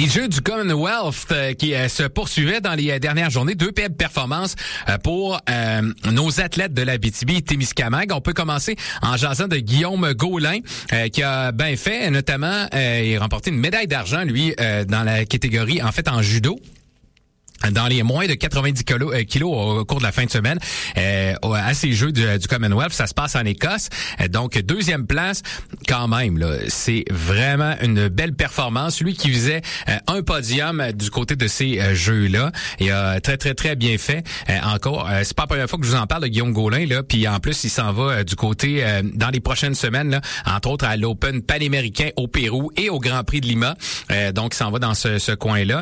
Les Jeux du Commonwealth qui se poursuivaient dans les dernières journées. 2 belles performances pour nos athlètes de la Abitibi-Témiscamingue. On peut commencer en jasant de Guillaume Gaulin qui a bien fait, notamment il a remporté une médaille d'argent, lui, dans la catégorie, en fait, en judo. Dans les moins de 90 kilos au cours de la fin de semaine à ces Jeux du Commonwealth. Ça se passe en Écosse. Donc, 2e place, quand même, là, c'est vraiment une belle performance. Lui qui faisait un podium du côté de ces Jeux-là. Il a très, très, très bien fait. Encore, c'est pas la première fois que je vous en parle de Guillaume Gaulin, là. Puis en plus, il s'en va du côté, dans les prochaines semaines, là, entre autres à l'Open panaméricain au Pérou et au Grand Prix de Lima. Donc, il s'en va dans ce coin-là.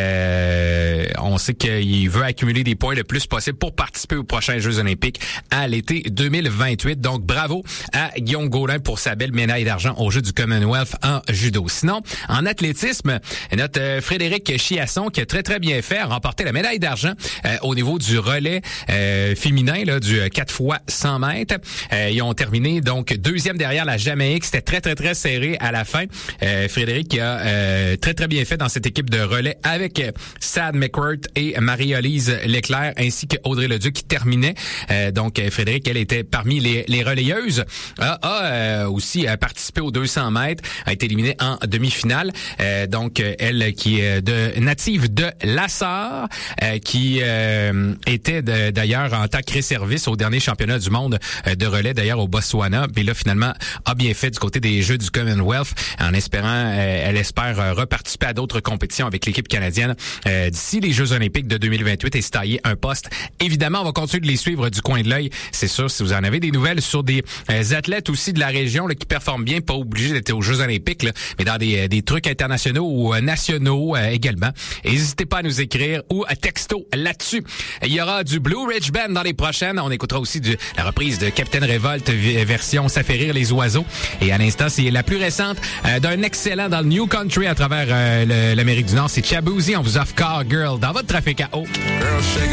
On sait qu'il veut accumuler des points le plus possible pour participer aux prochains Jeux olympiques à l'été 2028. Donc, bravo à Guillaume Gaulin pour sa belle médaille d'argent aux Jeux du Commonwealth en judo. Sinon, en athlétisme, notre Frédéric Chiasson, qui a très, très bien fait, a remporté la médaille d'argent au niveau du relais féminin, là, du 4 x 100 mètres. Ils ont terminé, donc, 2e derrière la Jamaïque. C'était très, très, très serré à la fin. Frédéric qui a très, très bien fait dans cette équipe de relais avec Sad McWhirter et Marie-Olise Leclerc, ainsi que Audrey Leduc qui terminait. Donc, Frédéric, elle était parmi les relayeuses, a aussi participé aux 200 mètres, a été éliminée en demi-finale. Donc, elle qui est native de Lassar, qui était d'ailleurs en tant que réserviste au dernier championnat du monde de relais, d'ailleurs au Botswana. Puis là, finalement, a bien fait du côté des Jeux du Commonwealth, en espérant, elle espère reparticiper à d'autres compétitions avec l'équipe canadienne d'ici les Jeux olympiques de 2028 et se tailler un poste. Évidemment, on va continuer de les suivre du coin de l'œil. C'est sûr, si vous en avez des nouvelles sur des athlètes aussi de la région là, qui performent bien, pas obligés d'être aux Jeux olympiques, là, mais dans des trucs internationaux ou nationaux également. N'hésitez pas à nous écrire ou à texto là-dessus. Il y aura du Blue Ridge Band dans les prochaines. On écoutera aussi la reprise de Captain Revolt version Ça fait rire les oiseaux. Et à l'instant, c'est la plus récente d'un excellent dans le New Country à travers l'Amérique du Nord. C'est Chaboozy. On vous offre Car Girl dans votre trafic à eau.